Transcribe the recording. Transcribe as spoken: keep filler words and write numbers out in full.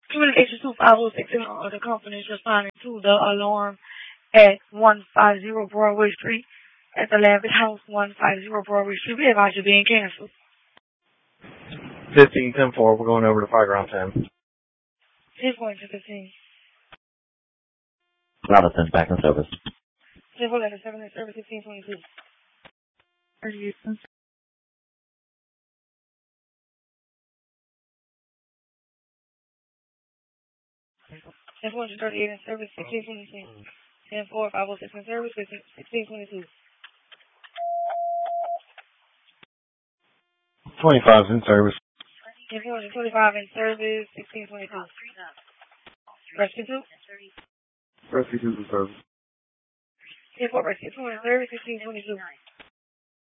Communication to five oh six of the company is responding to the alarm at one fifty Broadway Street at the Lavish House, one fifty Broadway Street. We advise you being canceled. fifteen ten four, we're going over to Fireground ten. ten point two fifteen. Robinson, back in service. ten four eleven seven in service, fifteen twenty-two. Are you ten four thirty-eight in service, sixteen twenty-two. ten four five oh six in service, sixteen twenty-two. twenty-five is in service. ten four twenty-five in service, sixteen twenty-two. Rescue two? Rescue two is in service. ten four Rescue two in service, sixteen twenty-two.